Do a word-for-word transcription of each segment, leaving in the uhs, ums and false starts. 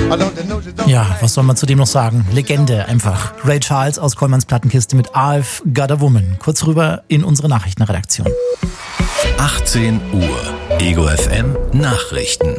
Ja, was soll man zu dem noch sagen? Legende einfach. Ray Charles aus Kollmanns Plattenkiste mit I've Got a Woman. Kurz rüber in unsere Nachrichtenredaktion. achtzehn Uhr. Ego F M Nachrichten.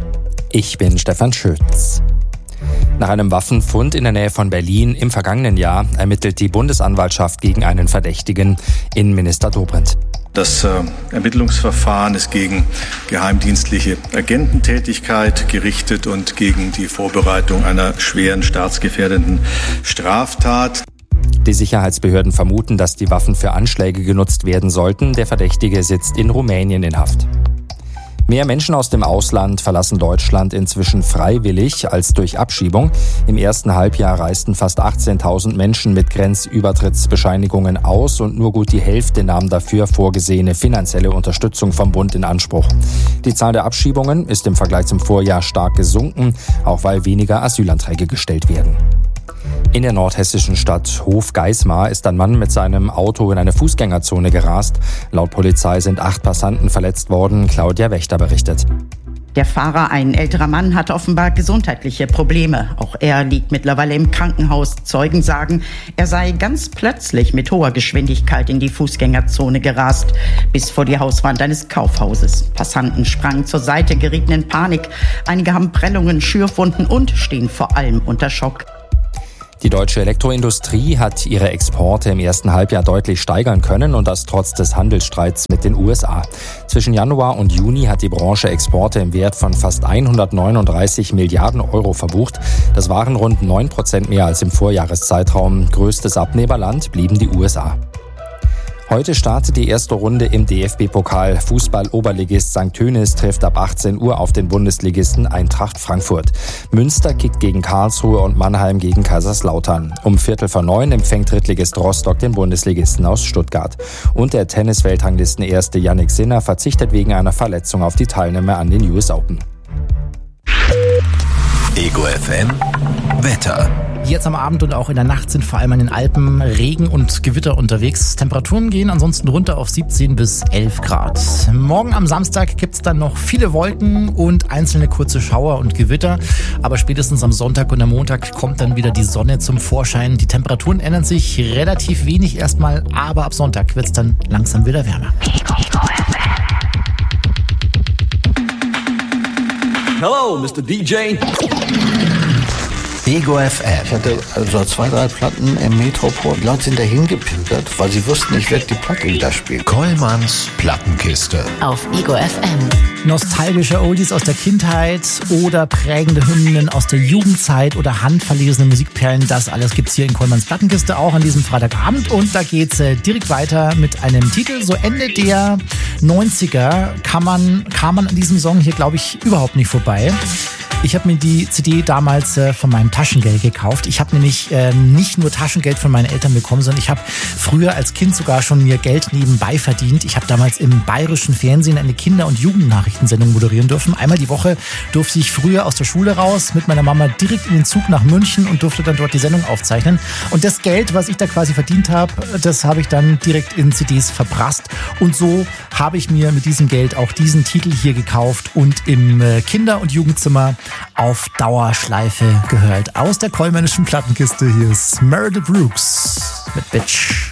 Ich bin Stefan Schütz. Nach einem Waffenfund in der Nähe von Berlin im vergangenen Jahr ermittelt die Bundesanwaltschaft gegen einen Verdächtigen, Innenminister Dobrindt. Das äh, Ermittlungsverfahren ist gegen geheimdienstliche Agententätigkeit gerichtet und gegen die Vorbereitung einer schweren staatsgefährdenden Straftat. Die Sicherheitsbehörden vermuten, dass die Waffen für Anschläge genutzt werden sollten. Der Verdächtige sitzt in Rumänien in Haft. Mehr Menschen aus dem Ausland verlassen Deutschland inzwischen freiwillig als durch Abschiebung. Im ersten Halbjahr reisten fast achtzehntausend Menschen mit Grenzübertrittsbescheinigungen aus und nur gut die Hälfte nahm dafür vorgesehene finanzielle Unterstützung vom Bund in Anspruch. Die Zahl der Abschiebungen ist im Vergleich zum Vorjahr stark gesunken, auch weil weniger Asylanträge gestellt werden. In der nordhessischen Stadt Hofgeismar ist ein Mann mit seinem Auto in eine Fußgängerzone gerast. Laut Polizei sind acht Passanten verletzt worden. Claudia Wächter berichtet. Der Fahrer, ein älterer Mann, hatte offenbar gesundheitliche Probleme. Auch er liegt mittlerweile im Krankenhaus. Zeugen sagen, er sei ganz plötzlich mit hoher Geschwindigkeit in die Fußgängerzone gerast, bis vor die Hauswand eines Kaufhauses. Passanten sprangen zur Seite, gerieten in Panik. Einige haben Prellungen, Schürfwunden und stehen vor allem unter Schock. Die deutsche Elektroindustrie hat ihre Exporte im ersten Halbjahr deutlich steigern können und das trotz des Handelsstreits mit den U S A. Zwischen Januar und Juni hat die Branche Exporte im Wert von fast hundertneununddreißig Milliarden Euro verbucht. Das waren rund neun Prozent mehr als im Vorjahreszeitraum. Größtes Abnehmerland blieben die U S A. Heute startet die erste Runde im D F B-Pokal. Fußball-Oberligist Sankt Tönis trifft ab achtzehn Uhr auf den Bundesligisten Eintracht Frankfurt. Münster kickt gegen Karlsruhe und Mannheim gegen Kaiserslautern. Um Viertel vor neun empfängt Drittligist Rostock den Bundesligisten aus Stuttgart. Und der Tennis-Weltranglisten-Erste Jannik Sinner verzichtet wegen einer Verletzung auf die Teilnahme an den U S Open. Ego F M Wetter. Jetzt am Abend und auch in der Nacht sind vor allem an den Alpen Regen und Gewitter unterwegs. Temperaturen gehen ansonsten runter auf siebzehn bis elf Grad. Morgen am Samstag gibt es dann noch viele Wolken und einzelne kurze Schauer und Gewitter. Aber spätestens am Sonntag und am Montag kommt dann wieder die Sonne zum Vorschein. Die Temperaturen ändern sich relativ wenig erstmal, aber ab Sonntag wird es dann langsam wieder wärmer. Hello, Mister D J. Ego F M. Ich hatte also zwei, drei Platten im Metropol. Die Leute sind dahin gepimpert, weil sie wussten, ich werde die Platte wieder spielen. Kollmanns Plattenkiste. Auf Ego F M. Nostalgische Oldies aus der Kindheit oder prägende Hymnen aus der Jugendzeit oder handverlesene Musikperlen, das alles gibt's hier in Kollmanns Plattenkiste, auch an diesem Freitagabend. Und da geht's äh, direkt weiter mit einem Titel. So Ende der neunziger kann man, kam man an diesem Song hier, glaube ich, überhaupt nicht vorbei. Ich habe mir die C D damals äh, von meinem Taschengeld gekauft. Ich habe nämlich äh, nicht nur Taschengeld von meinen Eltern bekommen, sondern ich habe früher als Kind sogar schon mir Geld nebenbei verdient. Ich habe damals im bayerischen Fernsehen eine Kinder- und Jugendnachrichtensendung moderieren dürfen. Einmal die Woche durfte ich früher aus der Schule raus mit meiner Mama direkt in den Zug nach München und durfte dann dort die Sendung aufzeichnen. Und das Geld, was ich da quasi verdient habe, das habe ich dann direkt in C Ds verprasst. Und so habe ich mir mit diesem Geld auch diesen Titel hier gekauft und im äh, Kinder- und Jugendzimmer auf Dauerschleife gehört. Aus der kollmännischen Plattenkiste, hier ist Meredith Brooks mit Bitch.